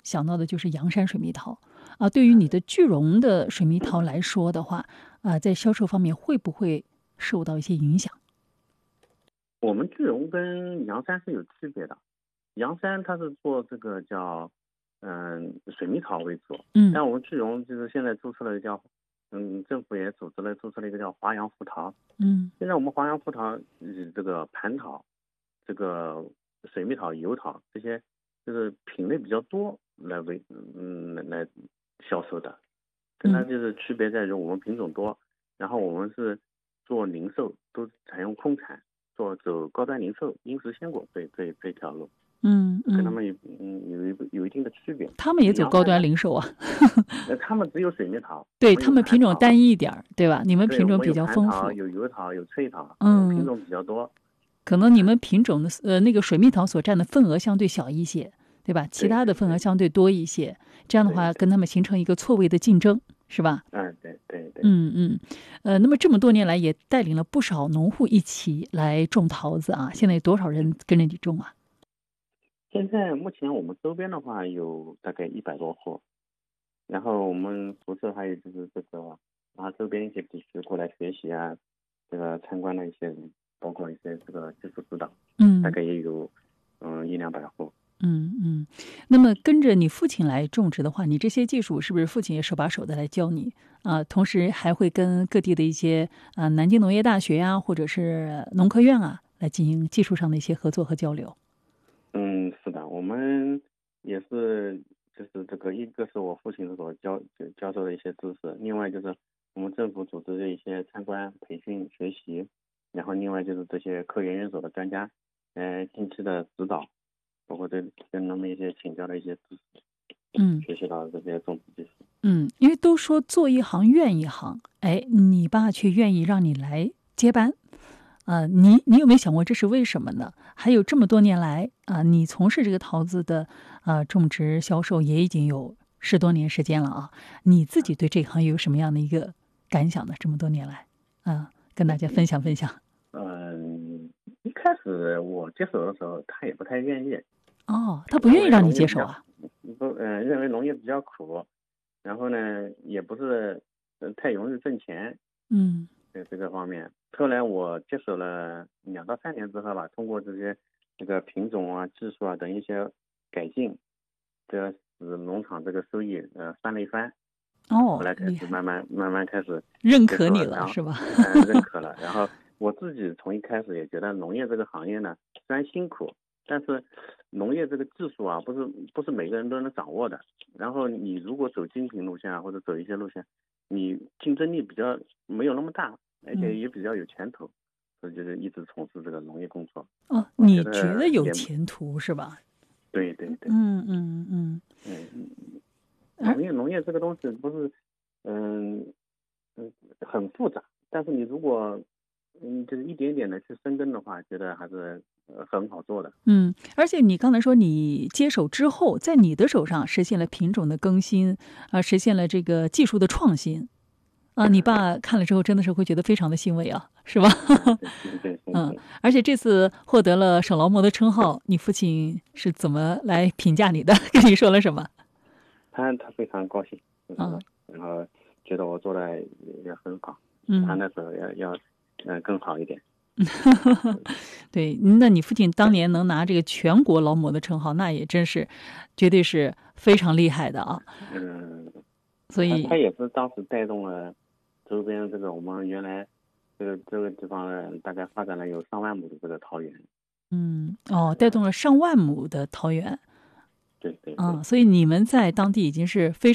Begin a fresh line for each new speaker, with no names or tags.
想到的就是阳山水蜜桃啊。对于你的聚荣的水蜜桃来说的话，在销售方面会不会受到一些影响？
我们聚荣跟阳山是有区别的，阳山它是做这个叫水蜜桃为主，但我们聚荣就是现在注册了叫政府也注册了一个叫华阳福桃。现在我们华阳福桃这个蟠桃、这个水蜜桃、油桃这些就是品类比较多来销售的，跟它就是区别在于我们品种多，然后我们是做零售都采用空产，走高端零售，因时鲜果这条路。跟他们有一定的区别。
他们也走高端零售啊。
他们只有水蜜桃，
对，他们品种单一一点，对吧？你们品种比较丰富，
有油桃，有脆桃，品种比较多。
可能你们品种的那个水蜜桃所占的份额相对小一些，对吧？其他的份额相对多一些，这样的话跟他们形成一个错位的竞争，是吧？
对。
那么这么多年来也带领了不少农户一起来种桃子啊。现在有多少人跟着你种啊？
现在目前我们周边的话有大概100多户，然后我们辐射还有就是这个周边一些地区过来学习啊，这个参观的一些人，包括一些这个技术指导，大概也有100-200户。
那么跟着你父亲来种植的话，你这些技术是不是父亲也手把手的来教你啊？同时还会跟各地的一些南京农业大学呀，或者是农科院啊，来进行技术上的一些合作和交流。
是的，我们也是，就是这个一个是我父亲所教授的一些知识，另外就是我们政府组织的一些参观、培训、学习，然后另外就是这些科研院所的专家，定期的指导，包括跟他们一些请教的一些知识，学习到这些种植技术。
因为都说做一行怨一行，你爸却愿意让你来接班。你有没有想过这是为什么呢？还有这么多年来你从事这个桃子的种植销售也已经有10多年时间了啊，你自己对这行有什么样的一个感想呢？这么多年来跟大家分享分享。
一开始我接手的时候，他也不太愿意。
他不愿意让你接手啊？
认为农业比较苦，然后呢，也不是太容易挣钱。在这个方面，后来我接手了2到3年之后吧，通过这个品种啊、技术啊等一些改进，这使农场这个收益翻了一番。后来开始慢慢开始
认可你了，是吧？
认可了。然后我自己从一开始也觉得农业这个行业呢，虽然辛苦，但是农业这个技术啊，不是每个人都能掌握的。然后你如果走精品路线或者走一些路线，你竞争力比较没有那么大，而且也比较有前途，所以就是一直从事这个农业工作。
你觉得有前途是吧？
对。农业这个东西不是很复杂，但是你如果就是一点点的去深耕的话，觉得还是很好做的。
而且你刚才说你接手之后，在你的手上实现了品种的更新实现了这个技术的创新你爸看了之后真的是会觉得非常的欣慰啊，是吧？
对。
而且这次获得了省劳模的称号，你父亲是怎么来评价你的？跟你说了什么？
他非常高兴，然后觉得我做的也很好，他那时候要更好一点。
对，那你父亲当年能拿这个全国劳模的称号，那也真是绝对是非常厉害的啊。所以
他也是当时带动了周边这个我们原来这个地方大概发展了有上万亩的这个桃园。
带动了上万亩的桃园。
对。
所以你们在当地已经是非常